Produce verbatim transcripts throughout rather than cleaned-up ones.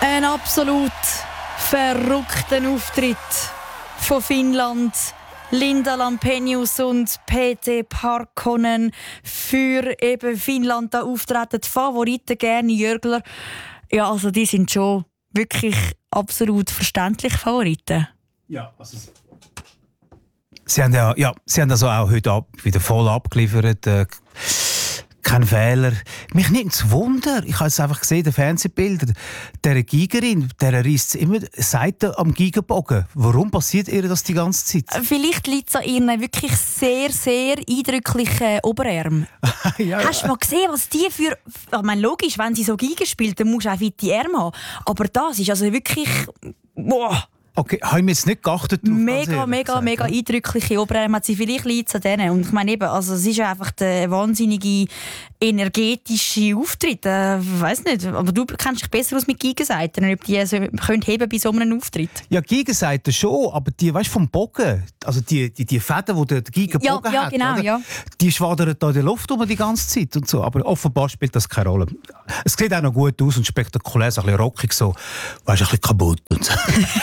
Ein absolut verrückter Auftritt von Finnland. Linda Lampenius und P T Parkkonen für eben Finnland da auftreten. Die Favoriten gerne Jörgler. Ja, also die sind schon wirklich absolut verständlich Favoriten. Ja, also sie haben ja, ja, sie haben also auch heute ab, wieder voll abgeliefert. Äh, kein Fehler. Mich nimmt es Wunder. Ich habe es einfach gesehen, den Fernsehbildern. Der Gigerin, der reisst immer Seiten am Gigerbogen. Warum passiert ihr das die ganze Zeit? Vielleicht liegt es an ihren wirklich sehr, sehr eindrücklichen Oberarm. ja, Hast du mal gesehen, was die für... Ich meine, logisch, wenn sie so Giga spielt, dann musst du auch weite Arme haben. Aber das ist also wirklich... Boah. Okay, habe ich mir jetzt nicht geachtet drauf. Mega, mega, gesagt, mega ja. eindrückliche Oberarme hat sie. Vielleicht liegt es an denen. Und ich meine eben, also es ist einfach der wahnsinnige energetische Auftritt. Äh, ich weiss nicht, aber du kennst dich besser aus mit Gigaseiten, ob die so können heben bei so einem Auftritt. Ja, Gigaseiten schon, aber die, weißt du, vom Bogen, also die, die, die Fäden, die der Gigabogen ja, ja, hat, genau, ja. die schwadern da in der Luft um die ganze Zeit und so. Aber offenbar spielt das keine Rolle. Es sieht auch noch gut aus und spektakulär, so ein bisschen rockig, so, weißt du, ein bisschen kaputt und so.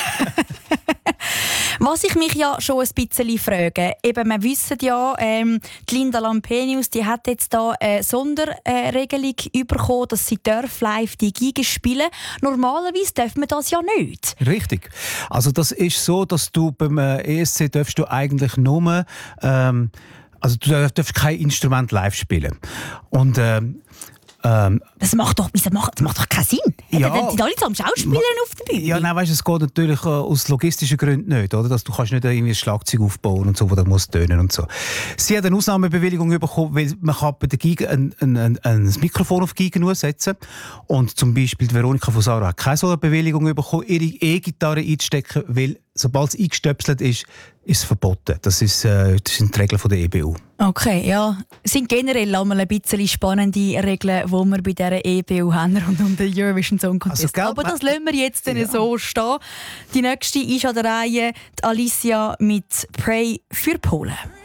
Was ich mich ja schon ein bisschen frage, eben, wir wissen ja, ähm, die Linda Lampenius, die hat jetzt da eine Sonderregelung äh, bekommen, dass sie darf live die Giga spielen. Normalerweise darf man das ja nicht. Richtig. Also das ist so, dass du beim E S C darfst du eigentlich nur, ähm, also du darfst kein Instrument live spielen. Und ähm, Ähm, das, macht doch, das, macht, das macht doch keinen Sinn. Ja, Dann sind alle so am Schauspielern ma- auf der Bühne. Ja, nein, weißt, es geht natürlich äh, aus logistischen Gründen nicht, oder? Dass du kannst nicht irgendwie ein Schlagzeug aufbauen und so, wo dann muss tönen und so. Sie hat eine Ausnahmebewilligung bekommen, weil man kann bei der Giga ein, ein, ein, ein Mikrofon auf die Giga nur setzen. Und zum Beispiel die Veronika von Sara hat keine so eine Bewilligung bekommen, ihre E-Gitarre einzustecken, weil sobald es eingestöpselt ist, ist es verboten. Das, ist, äh, das sind die Regeln von der E B U. Okay, ja. Es sind generell einmal ein bisschen spannende Regeln, die wir bei dieser E B U haben rund um den Eurovision Song Contest. Also, aber das lassen wir jetzt ja. so stehen. Die nächste ist an der Reihe die Alicia mit «Pray» für Polen.